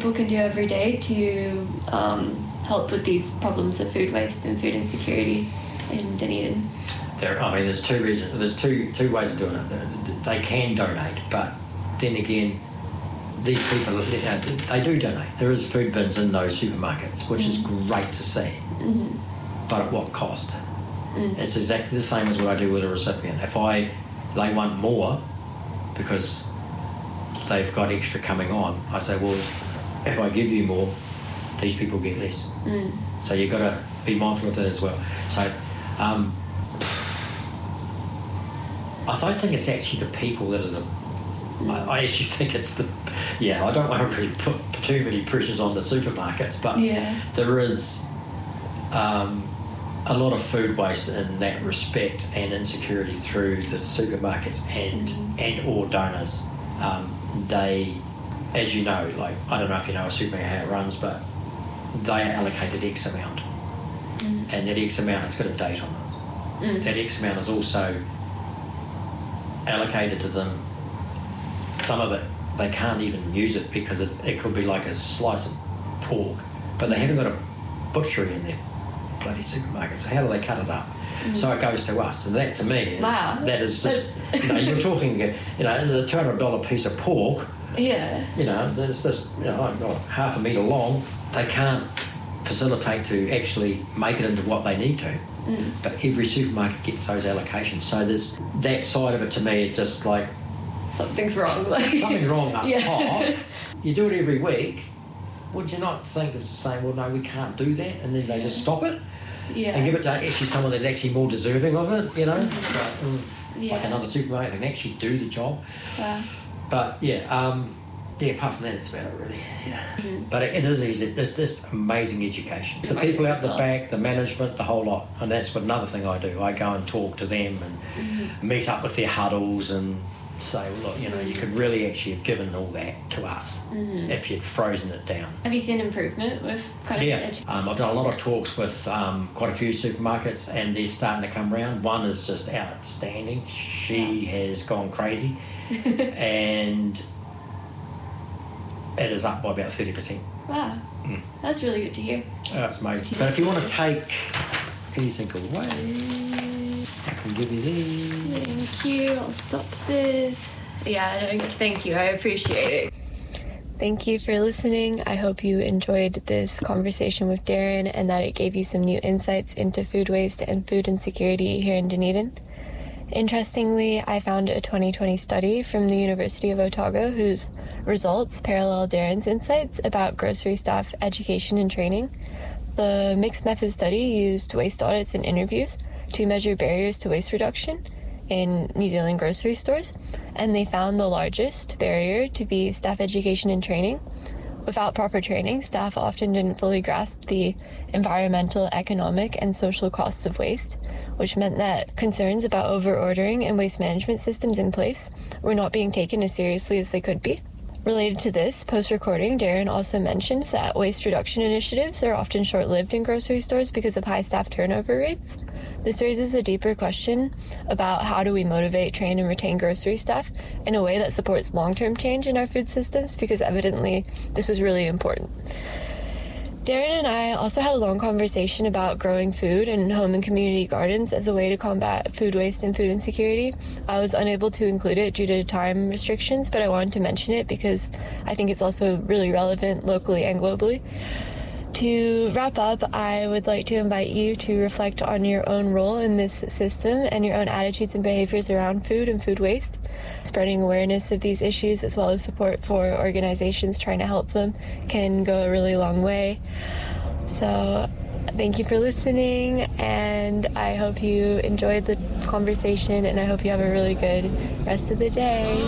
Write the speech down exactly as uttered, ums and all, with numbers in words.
people can do every day to um, help with these problems of food waste and food insecurity in Dunedin? There, I mean, there's two reasons. There's two two ways of doing it. They can donate, but then again, these people, you know, they do donate. There is food bins in those supermarkets, which mm-hmm. is great to see. Mm-hmm. But at what cost? Mm. It's exactly the same as what I do with a recipient. If I, they want more because they've got extra coming on, I say, well, if I give you more, these people get less. Mm. So you've got to be mindful of that as well. So um, I don't think it's actually the people that are the... I, I actually think it's the... Yeah, I don't want to really put too many pressures on the supermarkets, but yeah. there is um, a lot of food waste in that respect and insecurity through the supermarkets and mm. and or donors. Um, they, as you know, like, I don't know if you know a supermarket how it runs, but they are allocated X amount. Mm. And that X amount has got a date on it. Mm. That X amount is also allocated to them. Some of it, they can't even use it because it's, it could be like a slice of pork, but they haven't got a butchery in their bloody supermarket, so how do they cut it up? Mm. So it goes to us, and that to me is, wow. that is just, you know, you're talking, you know, there's a two hundred dollars piece of pork, yeah, you know, there's this, you know, like, oh, half a metre long, they can't facilitate to actually make it into what they need to. Mm. But every supermarket gets those allocations. So there's that side of it to me, it's just like... Something's wrong. Like, something wrong up yeah. top. You do it every week. Would you not think of saying, well, no, we can't do that, and then they just stop it? Yeah. And give it to actually someone that's actually more deserving of it, you know? Mm-hmm. Like, yeah. like another supermarket that can actually do the job. Wow. But, yeah, um... yeah, apart from that, it's about it, really. Yeah, mm-hmm. But it, it is easy. It's just amazing education. The people out the well. back, the management, the whole lot, and that's what another thing I do. I go and talk to them and mm-hmm. meet up with their huddles and say, well, look, you know, you could really actually have given all that to us mm-hmm. if you'd frozen it down. Have you seen improvement with kind of yeah. education? Um, I've done a lot of talks with um, quite a few supermarkets, and they're starting to come around. One is just outstanding. She yeah. has gone crazy, and it is up by about thirty percent. Wow. Mm. That's really good to hear. Oh, that's amazing. But if you want to take anything away, I can give you these. Thank you. I'll stop this. Yeah, thank you. I appreciate it. Thank you for listening. I hope you enjoyed this conversation with Darren and that it gave you some new insights into food waste and food insecurity here in Dunedin. Interestingly, I found a twenty twenty study from the University of Otago whose results parallel Darren's insights about grocery staff education and training. The mixed method study used waste audits and interviews to measure barriers to waste reduction in New Zealand grocery stores, and they found the largest barrier to be staff education and training. Without proper training, staff often didn't fully grasp the environmental, economic, and social costs of waste, which meant that concerns about over-ordering and waste management systems in place were not being taken as seriously as they could be. Related to this, post-recording, Darren also mentioned that waste reduction initiatives are often short-lived in grocery stores because of high staff turnover rates. This raises a deeper question about how do we motivate, train, and retain grocery staff in a way that supports long-term change in our food systems, because evidently this is really important. Darren and I also had a long conversation about growing food in home and community gardens as a way to combat food waste and food insecurity. I was unable to include it due to time restrictions, but I wanted to mention it because I think it's also really relevant locally and globally. To wrap up, I would like to invite you to reflect on your own role in this system and your own attitudes and behaviors around food and food waste. Spreading awareness of these issues as well as support for organizations trying to help them can go a really long way. So thank you for listening, and I hope you enjoyed the conversation, and I hope you have a really good rest of the day.